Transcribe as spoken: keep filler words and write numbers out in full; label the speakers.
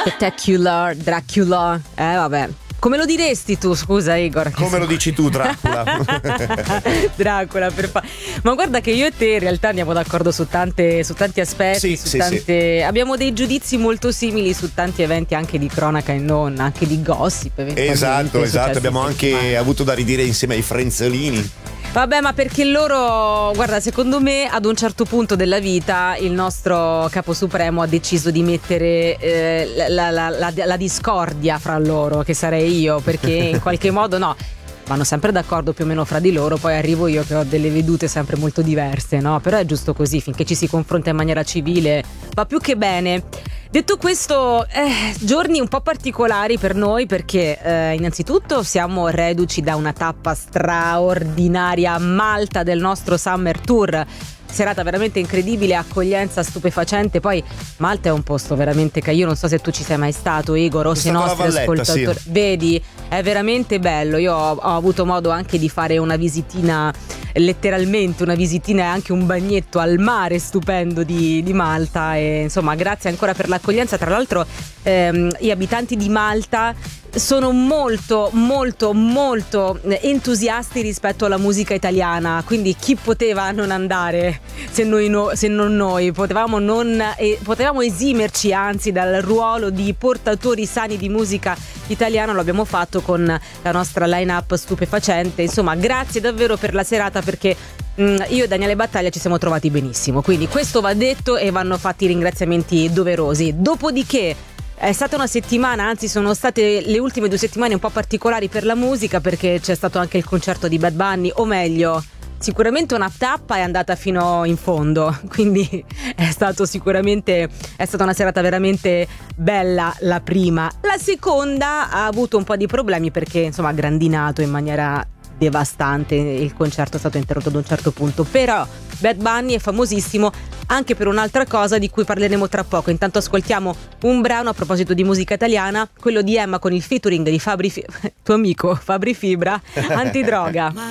Speaker 1: Spectacular, Dracula. Eh vabbè. Come lo diresti tu, scusa Igor?
Speaker 2: Come lo dici tu, Dracula?
Speaker 1: Dracula, per fa- Ma guarda che io e te in realtà andiamo d'accordo su tante, su tanti aspetti,
Speaker 2: Sì,
Speaker 1: su
Speaker 2: sì,
Speaker 1: tante... Sì. Abbiamo dei giudizi molto simili su tanti eventi anche di cronaca e non, anche di gossip.
Speaker 2: Esatto, esatto, abbiamo anche settimana. avuto da ridire insieme ai frenzolini.
Speaker 1: Vabbè, ma perché loro, guarda, secondo me ad un certo punto della vita il nostro capo supremo ha deciso di mettere eh, la, la, la, la discordia fra loro, che sarei io, perché in qualche modo no, vanno sempre d'accordo più o meno fra di loro, poi arrivo io che ho delle vedute sempre molto diverse, no? Però è giusto così, finché ci si confronta in maniera civile va più che bene. Detto questo, eh, giorni un po' particolari per noi perché eh, innanzitutto siamo reduci da una tappa straordinaria a Malta del nostro Summer Tour. Serata veramente incredibile, accoglienza stupefacente. Poi Malta è un posto veramente che io non so se tu ci sei mai stato, Igor, o se i nostri
Speaker 2: Valletta,
Speaker 1: ascoltatori
Speaker 2: sì.
Speaker 1: Vedi, è veramente bello. Io ho, ho avuto modo anche di fare una visitina, letteralmente una visitina e anche un bagnetto al mare stupendo di, di Malta. E insomma, grazie ancora per l'accoglienza. Tra l'altro ehm, gli abitanti di Malta sono molto molto molto entusiasti rispetto alla musica italiana, quindi chi poteva non andare se, noi no, se non noi potevamo non eh, potevamo esimerci anzi dal ruolo di portatori sani di musica italiana. Lo abbiamo fatto con la nostra line-up stupefacente. Insomma, grazie davvero per la serata, perché mh, io e Daniele Battaglia ci siamo trovati benissimo, quindi questo va detto e vanno fatti i ringraziamenti doverosi. Dopodiché è stata una settimana, anzi sono state le ultime due settimane un po' particolari per la musica, perché c'è stato anche il concerto di Bad Bunny, o meglio, sicuramente una tappa è andata fino in fondo, quindi è stato sicuramente è stata una serata veramente bella la prima. La seconda ha avuto un po' di problemi perché insomma ha grandinato in maniera devastante, il concerto è stato interrotto ad un certo punto, però Bad Bunny è famosissimo anche per un'altra cosa di cui parleremo tra poco. Intanto ascoltiamo un brano a proposito di musica italiana, quello di Emma con il featuring di Fabri Fi- tuo amico Fabri Fibra, Antidroga.